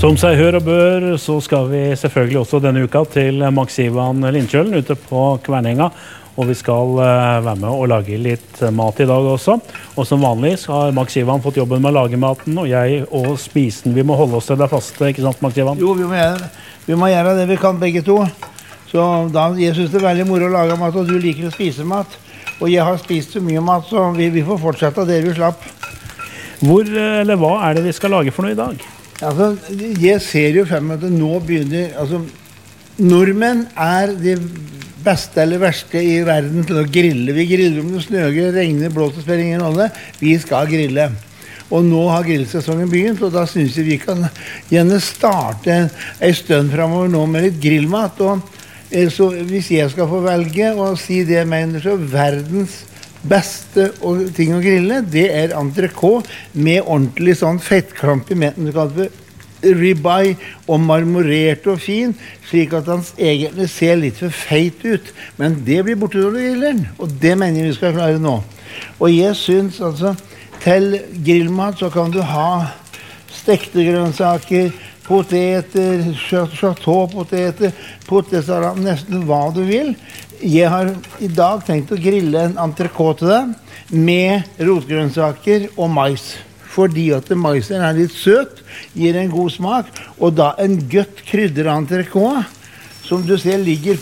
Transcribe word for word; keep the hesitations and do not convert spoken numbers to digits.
Som seg hør og bør, så skal vi selvfølgelig også denne uka til Max Ivan Lindkjølen ute på Kvernenga. Og vi skal være med og lage litt mat i dag også. Og som vanlig så har Max Ivan fått jobben med å lage maten, og jeg og spisen. Vi må holde oss til det faste, ikke sant, Max Ivan? Jo, vi må gjøre, vi må gjøre det vi kan begge to. Så da, jeg synes det er veldig moro å lage mat, og du liker å spise mat. Og jeg har spist så mye mat, så vi, vi får fortsette det vi slapp. Hvor, eller hva er det vi skal lage for noe i dag? Altså, jeg ser jo frem at nå begynner, altså, nordmenn er de beste eller verste i verden til å grille. Vi griller om det snøger, regner, blåser, spiller ingen rolle. Vi skal grille. Og nå har grillsesongen begynt, og da synes jeg vi kan gjerne starte en stund fremover nå med litt grillmat. Og så hvis jeg skal få velge og si det jeg mener, så verdens beste ting å grille, det er entrecôte med ordentlig sånn fettklamp i midten. Du kaller det ribeye og marmorert og fin, slik at han egentlig ser litt for feit ut. Men det blir borte når du griller den, og det mener jeg vi skal klare nå. Og jeg synes altså, til grillmat så kan du ha stekte grønnsaker, poteter, chateaupoteter, potetsalat, nesten hva du vil. Jeg har i dag tenkt å grille en entrecôte til deg med rotgrønnsaker og mais. Fordi at maisen er litt søt, gir en god smak, og da en godt krydder entrecôte, som du ser ligger